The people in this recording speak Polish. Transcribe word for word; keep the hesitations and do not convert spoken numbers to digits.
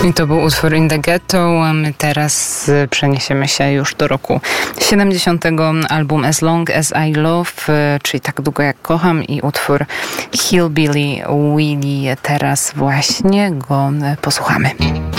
I to był utwór In the Ghetto. My teraz przeniesiemy się już do roku siedemdziesiątego. Album As Long As I Love, czyli Tak długo jak kocham, i utwór Hillbilly Willie. Teraz właśnie go posłuchamy.